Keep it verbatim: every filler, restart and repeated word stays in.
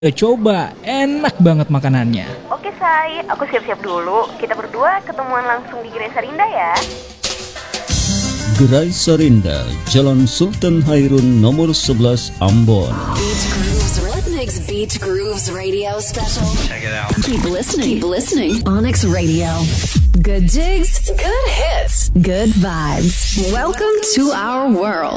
Udah coba, enak banget makanannya. Oke Say, aku siap-siap dulu. Kita berdua ketemuan langsung di Gerai Sarinda ya. Gerai Sarinda, Jalan Sultan Hairun nomor sebelas Ambon. Beach Grooves, Rhythmix Beach Grooves Radio Special. Check it out. Keep listening, keep listening. Onyx Radio. Good jigs, good hits, good vibes. Welcome to our world.